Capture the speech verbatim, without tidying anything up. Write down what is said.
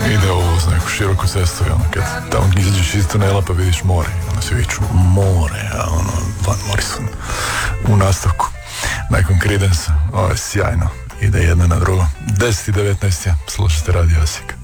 ide uz neku široku cestu i ono, kad tamo izađeš iz tunela pa vidiš more, onda se viču more, a ono, Van Morrison u nastavku nakon Creedence, ovo je sjajno, ide jedno na drugo. deset i devetnaest je, slušajte Radio Osijek.